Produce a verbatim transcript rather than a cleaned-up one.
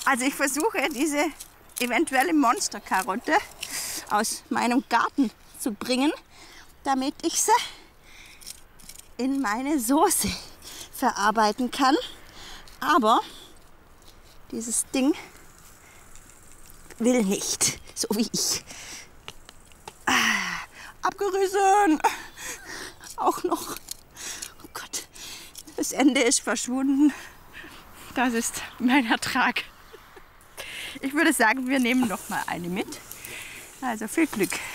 Also ich versuche diese eventuelle Monsterkarotte aus meinem Garten zu bringen, damit ich sie in meine Soße verarbeiten kann. Aber dieses Ding will nicht, so wie ich. Ah, abgerissen! Auch noch. Oh Gott, das Ende ist verschwunden. Das ist mein Ertrag. Ich würde sagen, wir nehmen noch mal eine mit. Also viel Glück.